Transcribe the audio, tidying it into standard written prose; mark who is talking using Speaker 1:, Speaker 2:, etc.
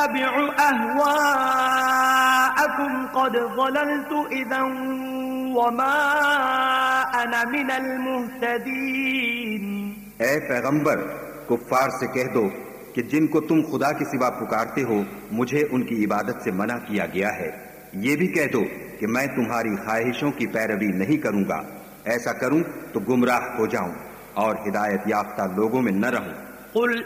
Speaker 1: अत्तबिउ अहवाअकुम क़द ज़लल्तु isn't वमा अना मिनल मुहतदीन।
Speaker 2: ऐ पैगंबर, कुफ्फार से कह दो कि जिनको तुम खुदा के सिवा पुकारते हो मुझे उनकी इबादत से मना किया गया है। ये भी कह दो कि मैं तुम्हारी ख्वाहिशों की पैरवी नहीं करूंगा। ऐसा करूं तो गुमराह हो जाऊं और हिदायत याफ्ता लोगों में न रहूं।